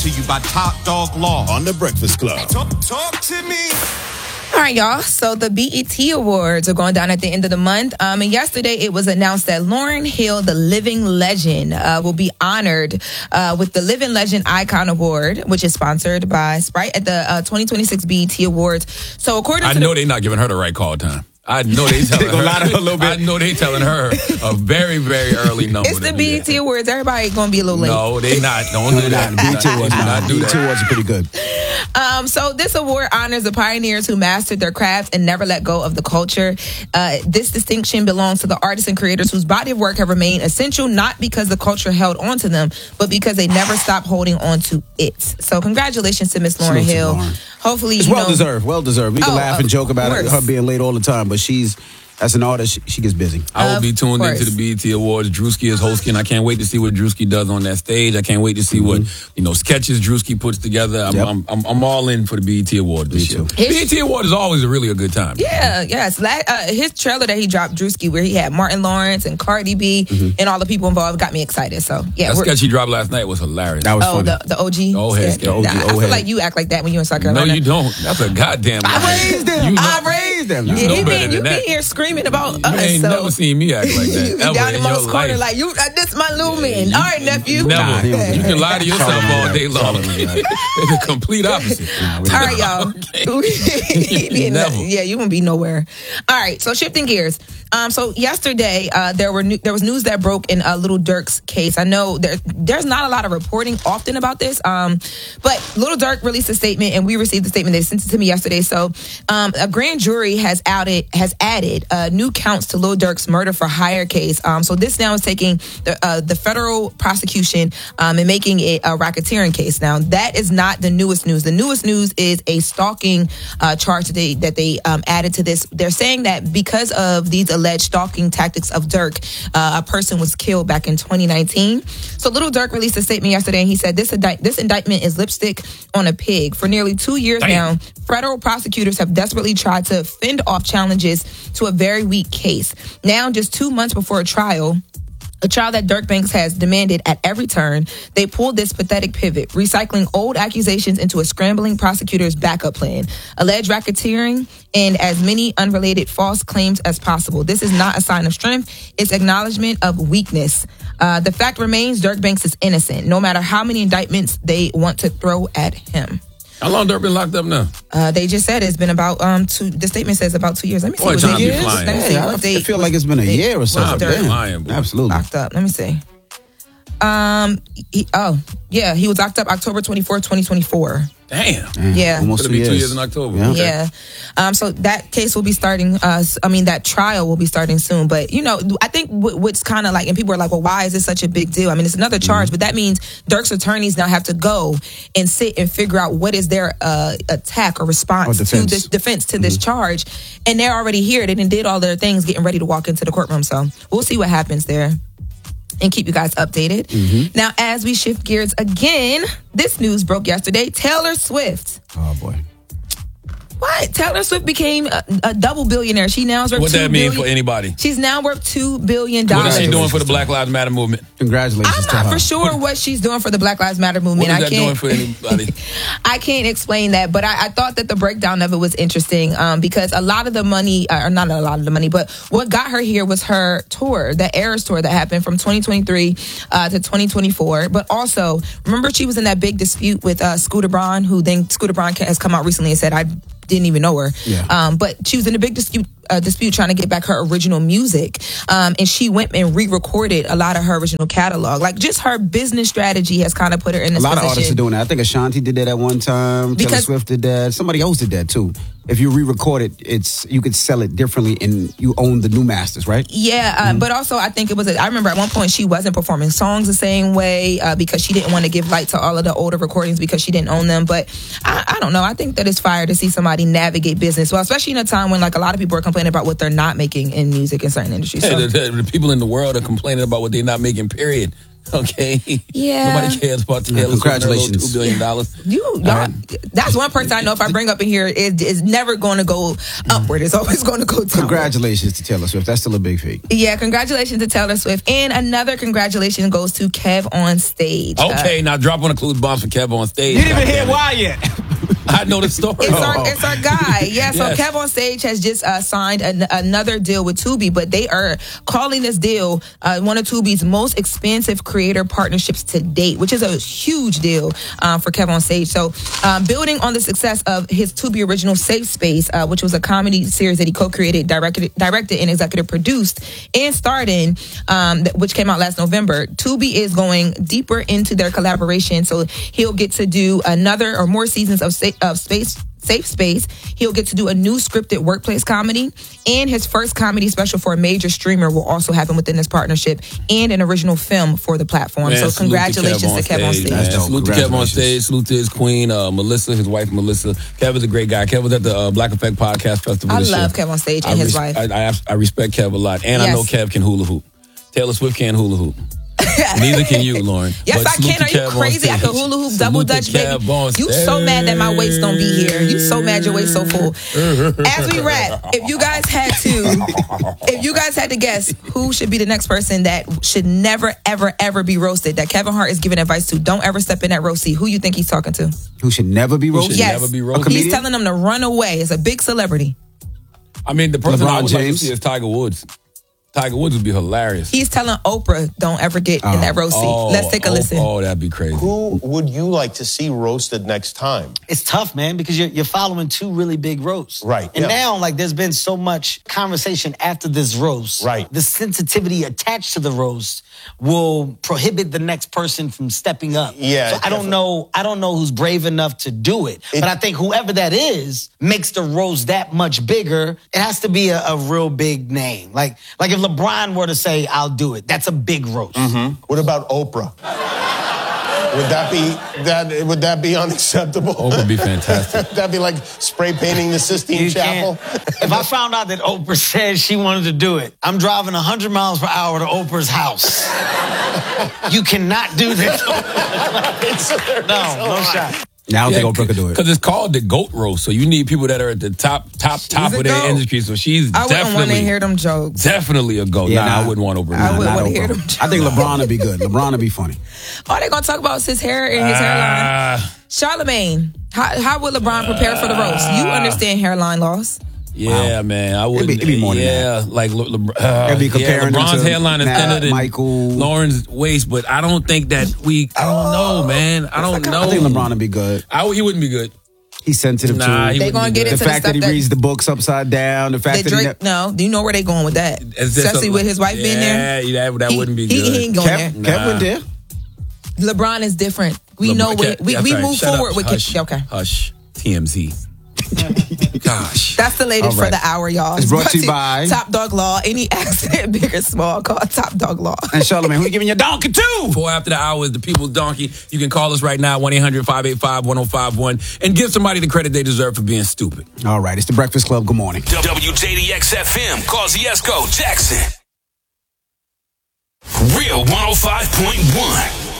To you by Top Dog Law on The Breakfast Club. Talk to me. All right, y'all. So the BET Awards are going down at the end of the month. And yesterday it was announced that Lauryn Hill, the living legend, will be honored with the Living Legend Icon Award, which is sponsored by Sprite at the 2026 BET Awards. So according to they're not giving her the right call time. I know they telling her. A little bit. I know they telling her a very, very early number. It's the BET Awards. Everybody going to be a little late. No, they not. Don't do that. BET Awards not. BET Awards are pretty good. So this award honors the pioneers who mastered their craft and never let go of the culture. This distinction belongs to the artists and creators whose body of work have remained essential, not because the culture held on to them, but because they never stopped holding on to it. So congratulations to Miss Lauryn Hill. Hopefully, it's well deserved. We can laugh and joke about her being late all the time, but as an artist, she gets busy. I will be tuned into the BET Awards. Drewski is hosting. I can't wait to see what Drewski does on that stage. I can't wait to see what sketches Drewski puts together. I'm all in for the BET Award this year. BET Award is always really a good time. Yeah, yes. His trailer that he dropped, Drewski, where he had Martin Lawrence and Cardi B and all the people involved, got me excited. So yeah, that sketch he dropped last night was hilarious. That was funny. The OG. Old head sketch. I feel like you act like that when you're in South Carolina. No, you don't. That's a goddamn lie. I raised them. You know better than you that. be here screaming about us. You ain't never seen me act like that. You be down in Mo's corner like, this my little man. All right, nephew. Never. You can lie to yourself all day long. It's the complete opposite. All right, y'all. Yeah, you won't be nowhere. All right, so shifting gears. So yesterday, there was news that broke in Lil Durk's case. I know there's not a lot of reporting often about this, but Lil Durk released a statement, and we received the statement. They sent it to me yesterday. So a grand jury has added new counts to Lil Durk's murder for hire case. So this now is taking the federal prosecution and making it a racketeering case. Now that is not the newest news. The newest news is a stalking charge that they added to this. They're saying that because of these alleged stalking tactics of Durk, a person was killed back in 2019. So Lil Durk released a statement yesterday, and he said this indictment is lipstick on a pig. For nearly 2 years now, federal prosecutors have desperately tried to fend off challenges to a very weak case. Now, just 2 months before a trial that Dirk Banks has demanded at every turn, they pulled this pathetic pivot, recycling old accusations into a scrambling prosecutor's backup plan, alleged racketeering, and as many unrelated false claims as possible. This is not a sign of strength. It's acknowledgement of weakness. The fact remains Dirk Banks is innocent, no matter how many indictments they want to throw at him. How long Dirk been locked up now? They just said it's been about the statement says about 2 years. Let me see. Boy, What time they be flying. I feel like it's been a year or so. Absolutely. Locked up. Let me see. He was locked up October 24th, 2024. Damn. Yeah. Almost It'll be 2 years in October. Yeah. So that case will be starting, that trial will be starting soon. But, I think what's kind of like, and people are like, well, why is this such a big deal? I mean, it's another charge, but that means Dirk's attorneys now have to go and sit and figure out what is their attack or response to this defense to this charge. And they're already here. They did all their things getting ready to walk into the courtroom. So we'll see what happens there and keep you guys updated. Now, as we shift gears again, this news broke yesterday. Taylor Swift. Oh, boy. What? Taylor Swift became a double billionaire. She now is worth $2 billion. What that mean for anybody? She's now worth $2 billion. What is she doing for the Black Lives Matter movement? Congratulations to her. I'm not for sure what she's doing for the Black Lives Matter movement. What is that doing for anybody? I can't explain that, but I thought that the breakdown of it was interesting because a lot of the money, or not a lot of the money, but what got her here was her tour, the Eras tour that happened from 2023 to 2024. But also, remember she was in that big dispute with Scooter Braun, who then Scooter Braun has come out recently and said, I didn't even know her. Yeah. But she was in a big dispute trying to get back her original music. And she went and re-recorded a lot of her original catalog. Like, just her business strategy has kind of put her in this position. A lot of artists are doing that. I think Ashanti did that at one time. Taylor Swift did that. Somebody else did that too. If you re-record it, you could sell it differently and you own the new masters, right? Yeah, but also I think I remember at one point she wasn't performing songs the same way because she didn't want to give light to all of the older recordings because she didn't own them. But I don't know. I think that it's fire to see somebody navigate business. Well, especially in a time when like a lot of people are complaining about what they're not making in music in certain industries. The people in the world are complaining about what they're not making, period. Okay. Yeah. Nobody cares about Taylor Swift. Congratulations. $2 billion. Y'all, that's one person I know if I bring up in here is never going to go upward. It's always going to go downward. Congratulations to Taylor Swift. That's still a big feat. Yeah, congratulations to Taylor Swift. And another congratulations goes to Kev on Stage. Okay, now drop one of Clues bombs for Kev on Stage. You didn't even hear why yet. I know the story. It's our guy. Yeah, so Yes. Kev on Stage has just signed another deal with Tubi, but they are calling this deal one of Tubi's most expansive creator partnerships to date, which is a huge deal for Kev on Stage. So building on the success of his Tubi original Safe Space, which was a comedy series that he co-created, directed and executive produced and starred in, which came out last November, Tubi is going deeper into their collaboration. So he'll get to do another or more seasons of Safe Space. He'll get to do a new scripted workplace comedy, and his first comedy special for a major streamer will also happen within this partnership, and an original film for the platform. Man, so congratulations to Kev on Stage. That's dope. Salute to Kev on Stage. Salute to his queen, Melissa, his wife, Melissa. Kev is a great guy. Kev was at the Black Effect Podcast Festival I this love year. Kev on Stage and his wife. I respect Kev a lot, and I Yes. know Kev can hula hoop. Taylor Swift can't hula hoop. Neither can you, Lauren. Yes, But I salute can. Are to you Kev on crazy? I can stage. hula hoop, Salute double to dutch, baby. Kev on You so mad that my waist don't be here. You so mad your waist so full. As we wrap, if you guys had to guess who should be the next person that should never, ever, ever be roasted, that Kevin Hart is giving advice to, don't ever step in that roast seat. Who you think he's talking to? Who should never be roasted? Yes. Never be A roasted. comedian? He's telling them to run away. It's a big celebrity. I mean, the person I LeBron would like to James? see is Tiger Woods. Tiger Woods would be hilarious. He's telling Oprah, don't ever get in that roast seat. Let's take a listen. Oh, that'd be crazy. Who would you like to see roasted next time? It's tough, man, because you're following two really big roasts. Right, And yeah. now, like, there's been so much conversation after this roast. Right. The sensitivity attached to the roast will prohibit the next person from stepping up. Yeah, So I don't know who's brave enough to do it. But I think whoever that is makes the roast that much bigger. It has to be a real big name. Like if LeBron were to say, I'll do it, that's a big roast. What about Oprah? Would that be unacceptable? Oprah would be fantastic. That'd be like spray painting the Sistine You Chapel. can't. If I found out that Oprah said she wanted to do it, I'm driving 100 miles per hour to Oprah's house. You cannot do this. No shot. Now I don't think Oprah could do it. Because it's called the GOAT roast, so you need people that are at the top a of their goat. industry. So she's I wouldn't want to hear definitely, them jokes. definitely a GOAT. Yeah, Nah, I nah. wouldn't want Oprah. I Nah, wouldn't nah. want to hear them. I think LeBron would be good. LeBron would be funny. All they're going to talk about is his hair and his hairline. Charlamagne, how would LeBron prepare for the roast? You understand hairline loss. Yeah, man, I would. It'd be more than yeah, like It'd be comparing them LeBron's to hairline is Matt, thinner than Michael. Lauren's waist, but I don't think that I don't know, man. I don't know. I think LeBron would be good. He wouldn't be good. He's sensitive Nah, to he They wouldn't gonna be get good. the into fact the that he stuff reads the books upside down. The fact That that he Drake, no, do you know where they going with that? It's just Especially a- with his wife being there. Yeah, that wouldn't be He good. ain't going there. Kev went there. LeBron is different. We know what we move forward with. Hush, Okay, Hush. TMZ. Gosh. that's the latest All right. for the hour, y'all. It's brought to you by Top Dog Law. Any accident, big or small, call Top Dog Law. And Charlamagne, who you giving your donkey to? Before after the hour is the People's Donkey. You can call us right now, 1-800-585-1051, and give somebody the credit they deserve for being stupid. All right, it's the Breakfast Club. Good morning. WJDX FM, Kosciuszko, Jackson. Real 105.1.